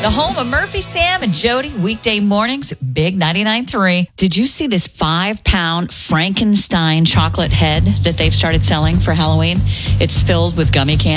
The home of Murphy, Sam, and Jody, weekday mornings, Big 99.3. Did you see this 5-pound Frankenstein chocolate head that they've started selling for Halloween? It's filled with gummy candy.